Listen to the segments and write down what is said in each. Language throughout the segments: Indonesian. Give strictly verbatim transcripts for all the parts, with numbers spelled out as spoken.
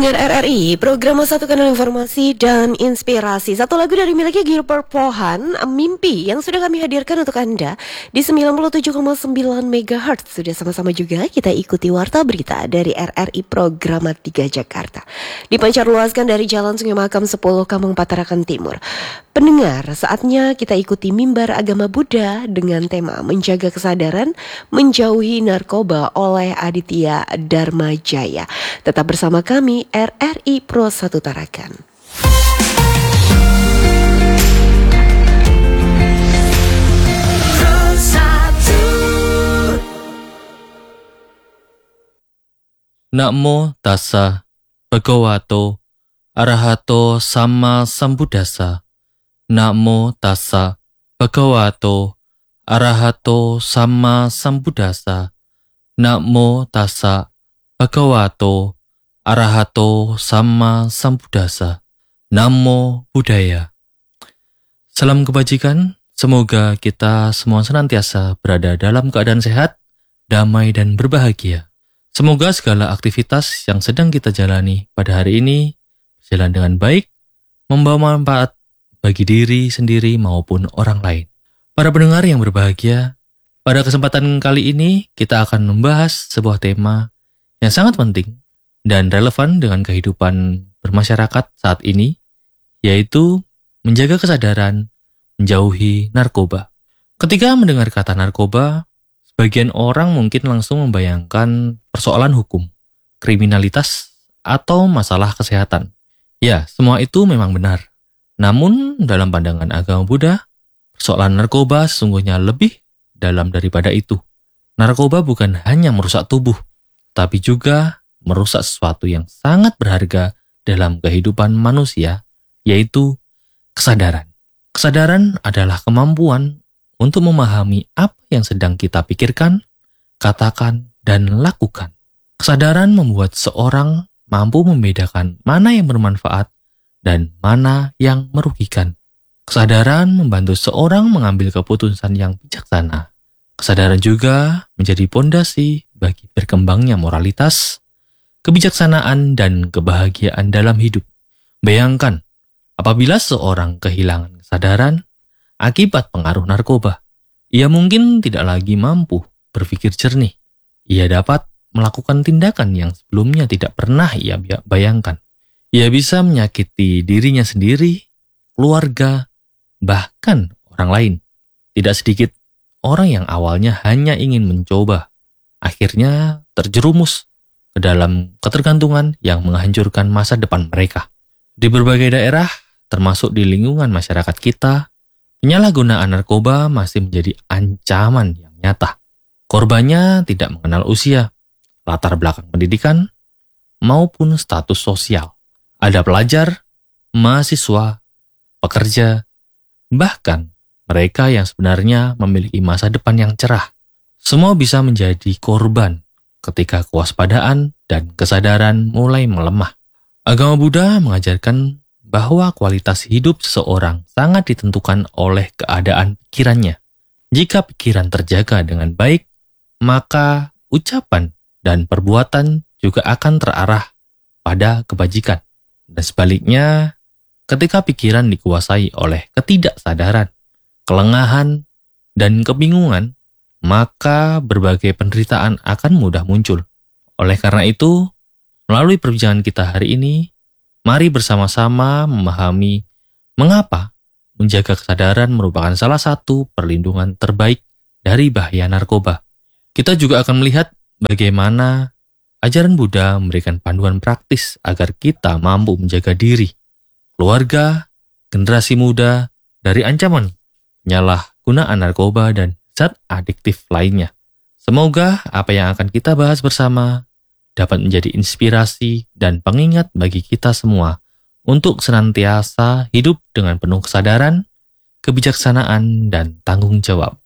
pendengar R R I, program Satu Kanal Informasi dan Inspirasi. Satu lagu dari miliknya Gilbert Pohan, Mimpi, yang sudah kami hadirkan untuk Anda di sembilan puluh tujuh koma sembilan megahertz. Sudah sama-sama juga kita ikuti warta berita dari R R I Programa tiga Jakarta. Dipancar luaskan dari Jalan Sungai Makam sepuluh, Kampung Patarakan Timur. Pendengar, saatnya kita ikuti mimbar agama Buddha dengan tema Menjaga Kesadaran, Menjauhi Narkoba oleh Aditya Dharma Jaya. Tetap bersama kami R R I Pro Satu Tarakan. Namo tassa bhagavato arahato sama sambuddhassa. Namo tassa bhagavato arahato sama sambuddhassa. Namo tassa bhagavato arahato sama sambuddhassa. Namo Buddhaya. Salam kebajikan, semoga kita semua senantiasa berada dalam keadaan sehat, damai dan berbahagia. Semoga segala aktivitas yang sedang kita jalani pada hari ini berjalan dengan baik, membawa manfaat bagi diri sendiri maupun orang lain. Para pendengar yang berbahagia, pada kesempatan kali ini kita akan membahas sebuah tema yang sangat penting dan relevan dengan kehidupan bermasyarakat saat ini, yaitu menjaga kesadaran, menjauhi narkoba. Ketika mendengar kata narkoba, sebagian orang mungkin langsung membayangkan persoalan hukum, kriminalitas, atau masalah kesehatan. Ya, semua itu memang benar. Namun, dalam pandangan agama Buddha, persoalan narkoba sesungguhnya lebih dalam daripada itu. Narkoba bukan hanya merusak tubuh, tapi juga merusak sesuatu yang sangat berharga dalam kehidupan manusia, yaitu kesadaran. Kesadaran adalah kemampuan untuk memahami apa yang sedang kita pikirkan, katakan, dan lakukan. Kesadaran membuat seorang mampu membedakan mana yang bermanfaat dan mana yang merugikan. Kesadaran membantu seorang mengambil keputusan yang bijaksana. Kesadaran juga menjadi pondasi bagi berkembangnya moralitas, kebijaksanaan, dan kebahagiaan dalam hidup. Bayangkan, apabila seorang kehilangan kesadaran akibat pengaruh narkoba, ia mungkin tidak lagi mampu berpikir jernih. Ia dapat melakukan tindakan yang sebelumnya tidak pernah ia bayangkan. Ia bisa menyakiti dirinya sendiri, keluarga, bahkan orang lain. Tidak sedikit orang yang awalnya hanya ingin mencoba, akhirnya terjerumus ke dalam ketergantungan yang menghancurkan masa depan mereka. Di berbagai daerah, termasuk di lingkungan masyarakat kita, penyalahgunaan narkoba masih menjadi ancaman yang nyata. Korbannya tidak mengenal usia, latar belakang pendidikan, maupun status sosial. Ada pelajar, mahasiswa, pekerja, bahkan mereka yang sebenarnya memiliki masa depan yang cerah. Semua bisa menjadi korban ketika kewaspadaan dan kesadaran mulai melemah. Agama Buddha mengajarkan bahwa kualitas hidup seseorang sangat ditentukan oleh keadaan pikirannya. Jika pikiran terjaga dengan baik, maka ucapan dan perbuatan juga akan terarah pada kebajikan. Dan sebaliknya, ketika pikiran dikuasai oleh ketidaksadaran, kelengahan, dan kebingungan, maka berbagai penderitaan akan mudah muncul. Oleh karena itu, melalui perbincangan kita hari ini, mari bersama-sama memahami mengapa menjaga kesadaran merupakan salah satu perlindungan terbaik dari bahaya narkoba. Kita juga akan melihat bagaimana ajaran Buddha memberikan panduan praktis agar kita mampu menjaga diri, keluarga, generasi muda dari ancaman penyalahgunaan narkoba dan zat adiktif lainnya. Semoga apa yang akan kita bahas bersama dapat menjadi inspirasi dan pengingat bagi kita semua untuk senantiasa hidup dengan penuh kesadaran, kebijaksanaan, dan tanggung jawab.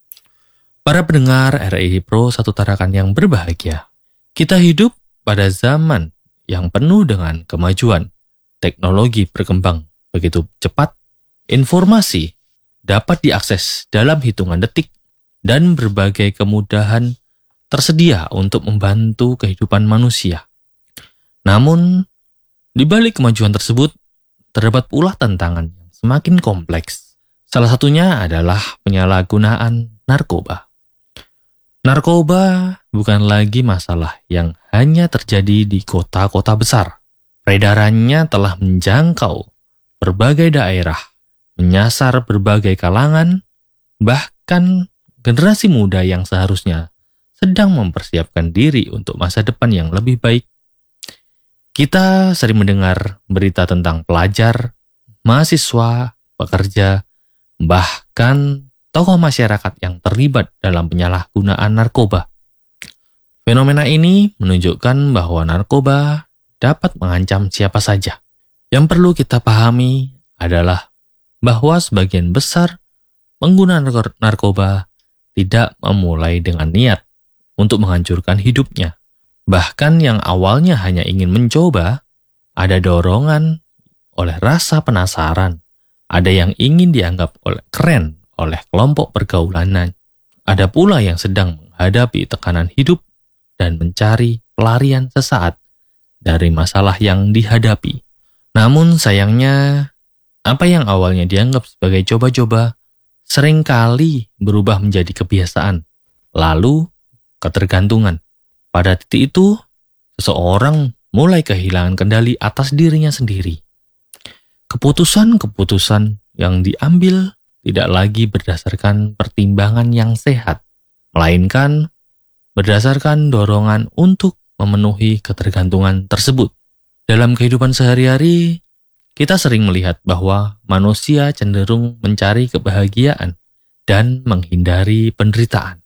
Para pendengar R R I Pro Satu Tarakan yang berbahagia, kita hidup pada zaman yang penuh dengan kemajuan. Teknologi berkembang begitu cepat, informasi dapat diakses dalam hitungan detik, dan berbagai kemudahan tersedia untuk membantu kehidupan manusia. Namun, Di balik kemajuan tersebut, terdapat pula tantangan yang semakin kompleks. Salah satunya adalah penyalahgunaan narkoba. Narkoba bukan lagi masalah yang hanya terjadi di kota-kota besar. Peredarannya telah menjangkau berbagai daerah, menyasar berbagai kalangan, bahkan generasi muda yang seharusnya sedang mempersiapkan diri untuk masa depan yang lebih baik. Kita sering mendengar berita tentang pelajar, mahasiswa, pekerja, bahkan tokoh masyarakat yang terlibat dalam penyalahgunaan narkoba. Fenomena ini menunjukkan bahwa narkoba dapat mengancam siapa saja. Yang perlu kita pahami adalah bahwa sebagian besar pengguna narkoba tidak memulai dengan niat untuk menghancurkan hidupnya. Bahkan yang awalnya hanya ingin mencoba, ada dorongan oleh rasa penasaran, ada yang ingin dianggap oleh keren oleh kelompok pergaulan. Ada pula yang sedang menghadapi tekanan hidup dan mencari pelarian sesaat dari masalah yang dihadapi. Namun sayangnya, apa yang awalnya dianggap sebagai coba-coba seringkali berubah menjadi kebiasaan, lalu ketergantungan. Pada titik itu, seseorang mulai kehilangan kendali atas dirinya sendiri. Keputusan-keputusan yang diambil tidak lagi berdasarkan pertimbangan yang sehat, melainkan berdasarkan dorongan untuk memenuhi ketergantungan tersebut. Dalam kehidupan sehari-hari, kita sering melihat bahwa manusia cenderung mencari kebahagiaan dan menghindari penderitaan.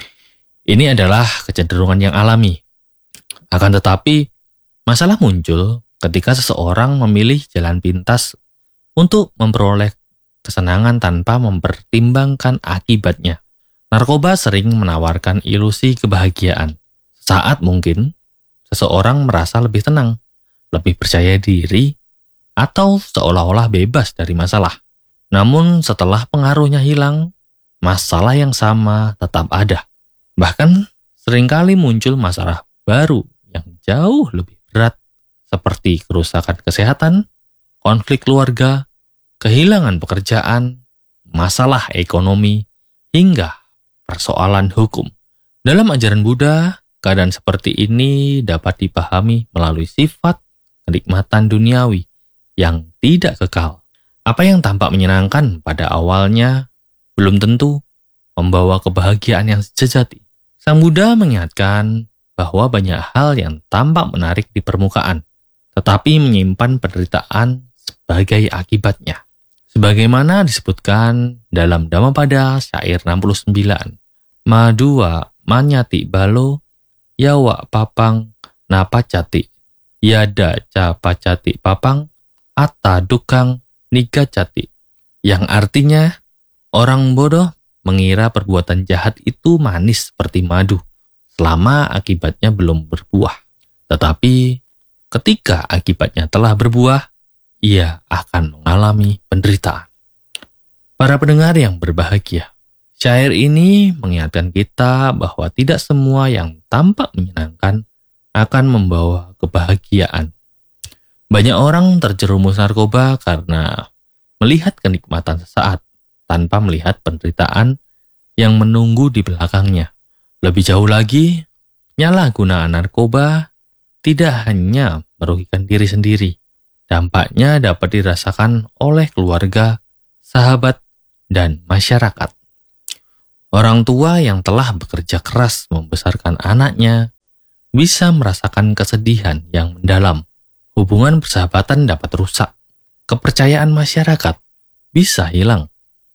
Ini adalah kecenderungan yang alami. Akan tetapi, masalah muncul ketika seseorang memilih jalan pintas untuk memperoleh kesenangan tanpa mempertimbangkan akibatnya. Narkoba sering menawarkan ilusi kebahagiaan. Saat mungkin, seseorang merasa lebih tenang, lebih percaya diri, atau seolah-olah bebas dari masalah. Namun setelah pengaruhnya hilang, masalah yang sama tetap ada. Bahkan seringkali muncul masalah baru yang jauh lebih berat, seperti kerusakan kesehatan, konflik keluarga, kehilangan pekerjaan, masalah ekonomi, hingga persoalan hukum. Dalam ajaran Buddha, keadaan seperti ini dapat dipahami melalui sifat kenikmatan duniawi yang tidak kekal. Apa yang tampak menyenangkan pada awalnya belum tentu membawa kebahagiaan yang sejati. Sang Buddha mengingatkan bahwa banyak hal yang tampak menarik di permukaan, tetapi menyimpan penderitaan sebagai akibatnya. Sebagaimana disebutkan dalam Dhammapada syair enam puluh sembilan, Madua manyati balo, yawa papang napacati, yada ca pacati papang, atta dukang nigacati. Yang artinya, orang bodoh mengira perbuatan jahat itu manis seperti madu, selama akibatnya belum berbuah. Tetapi ketika akibatnya telah berbuah, ia akan mengalami penderitaan. Para pendengar yang berbahagia, syair ini mengingatkan kita bahwa tidak semua yang tampak menyenangkan akan membawa kebahagiaan. Banyak orang terjerumus narkoba karena melihat kenikmatan sesaat tanpa melihat penderitaan yang menunggu di belakangnya. Lebih jauh lagi, penyalahgunaan narkoba tidak hanya merugikan diri sendiri. Dampaknya dapat dirasakan oleh keluarga, sahabat, dan masyarakat. Orang tua yang telah bekerja keras membesarkan anaknya bisa merasakan kesedihan yang mendalam. Hubungan persahabatan dapat rusak. Kepercayaan masyarakat bisa hilang.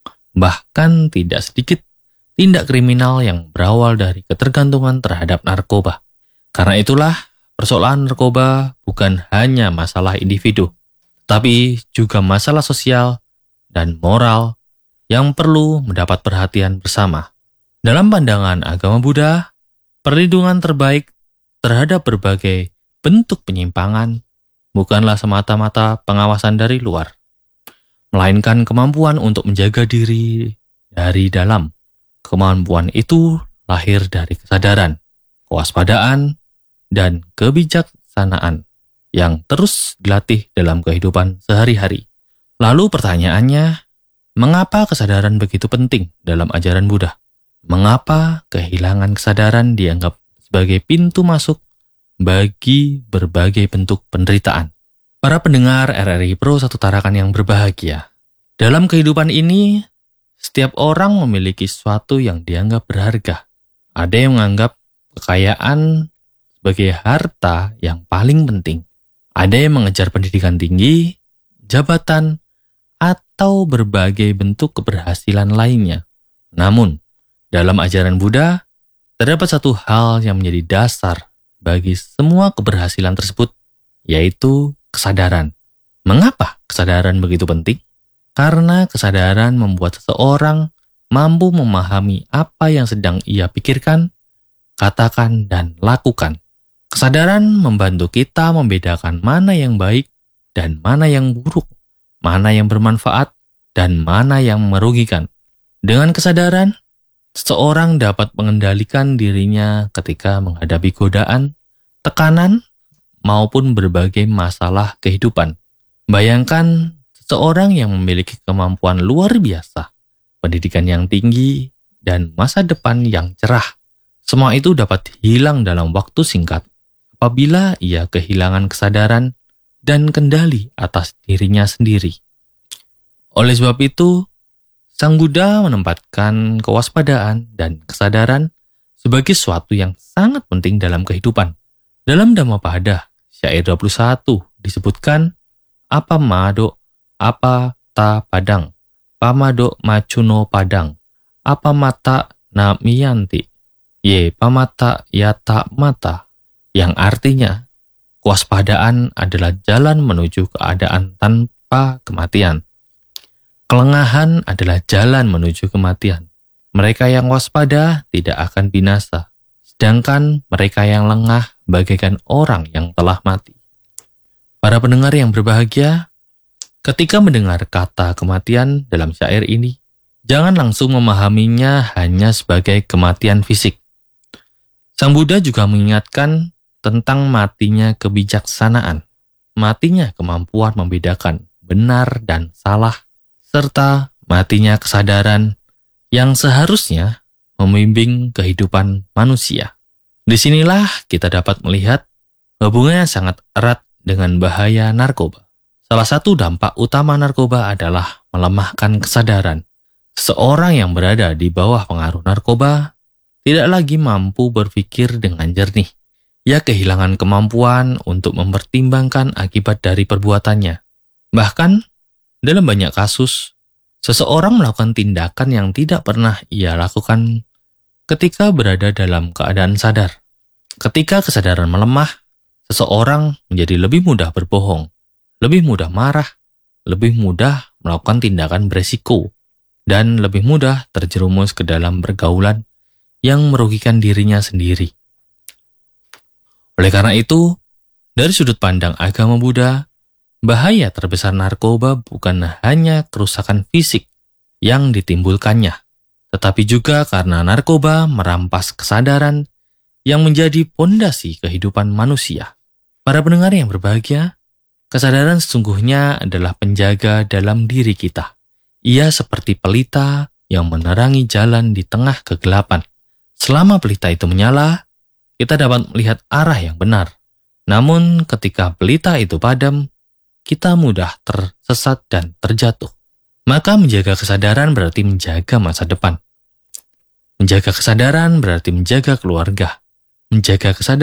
Bahkan tidak sedikit tindak kriminal yang berawal dari ketergantungan terhadap narkoba. Karena itulah, persoalan narkoba bukan hanya masalah individu, tapi juga masalah sosial dan moral yang perlu mendapat perhatian bersama. Dalam pandangan agama Buddha, perlindungan terbaik terhadap berbagai bentuk penyimpangan bukanlah semata-mata pengawasan dari luar, melainkan kemampuan untuk menjaga diri dari dalam. Kemampuan itu lahir dari kesadaran, kewaspadaan, dan kebijaksanaan. yang terus dilatih dalam kehidupan sehari-hari. Lalu pertanyaannya, mengapa kesadaran begitu penting dalam ajaran Buddha? Mengapa kehilangan kesadaran dianggap sebagai pintu masuk bagi berbagai bentuk penderitaan? Para pendengar R R I Pro Satu Tarakan yang berbahagia, dalam kehidupan ini, setiap orang memiliki sesuatu yang dianggap berharga. Ada yang menganggap kekayaan sebagai harta yang paling penting. Ada yang mengejar pendidikan tinggi, jabatan, atau berbagai bentuk keberhasilan lainnya. Namun, dalam ajaran Buddha, terdapat satu hal yang menjadi dasar bagi semua keberhasilan tersebut, yaitu kesadaran. Mengapa kesadaran begitu penting? Karena kesadaran membuat seseorang mampu memahami apa yang sedang ia pikirkan, katakan, dan lakukan. Kesadaran membantu kita membedakan mana yang baik dan mana yang buruk, mana yang bermanfaat dan mana yang merugikan. Dengan kesadaran, seseorang dapat mengendalikan dirinya ketika menghadapi godaan, tekanan, maupun berbagai masalah kehidupan. Bayangkan seseorang yang memiliki kemampuan luar biasa, pendidikan yang tinggi, dan masa depan yang cerah. Semua itu dapat hilang dalam waktu singkat apabila ia kehilangan kesadaran dan kendali atas dirinya sendiri. Oleh sebab itu, Sang Buddha menempatkan kewaspadaan dan kesadaran sebagai sesuatu yang sangat penting dalam kehidupan. Dalam Dhammapada, syair dua puluh satu disebutkan, apa mado, apa ta padang, pamado macuno padang, apa mata na miyanti, ye pamata yata mata, yang artinya, kewaspadaan adalah jalan menuju keadaan tanpa kematian. Kelengahan adalah jalan menuju kematian. Mereka yang waspada tidak akan binasa, sedangkan mereka yang lengah bagaikan orang yang telah mati. Para pendengar yang berbahagia, ketika mendengar kata kematian dalam syair ini, jangan langsung memahaminya hanya sebagai kematian fisik. Sang Buddha juga mengingatkan tentang matinya kebijaksanaan, matinya kemampuan membedakan benar dan salah, serta matinya kesadaran yang seharusnya membimbing kehidupan manusia. Disinilah kita dapat melihat hubungannya sangat erat dengan bahaya narkoba. Salah satu dampak utama narkoba adalah melemahkan kesadaran. Seseorang yang berada di bawah pengaruh narkoba tidak lagi mampu berpikir dengan jernih. Ia kehilangan kemampuan untuk mempertimbangkan akibat dari perbuatannya. Bahkan, dalam banyak kasus, seseorang melakukan tindakan yang tidak pernah ia lakukan ketika berada dalam keadaan sadar. Ketika kesadaran melemah, seseorang menjadi lebih mudah berbohong, lebih mudah marah, lebih mudah melakukan tindakan beresiko, dan lebih mudah terjerumus ke dalam pergaulan yang merugikan dirinya sendiri. Oleh karena itu, dari sudut pandang agama Buddha, bahaya terbesar narkoba bukan hanya kerusakan fisik yang ditimbulkannya, tetapi juga karena narkoba merampas kesadaran yang menjadi pondasi kehidupan manusia. Para pendengar yang berbahagia, kesadaran sesungguhnya adalah penjaga dalam diri kita. Ia seperti pelita yang menerangi jalan di tengah kegelapan. Selama pelita itu menyala, kita dapat melihat arah yang benar. Namun ketika pelita itu padam, kita mudah tersesat dan terjatuh. Maka menjaga kesadaran berarti menjaga masa depan. Menjaga kesadaran berarti menjaga keluarga. Menjaga kesadaran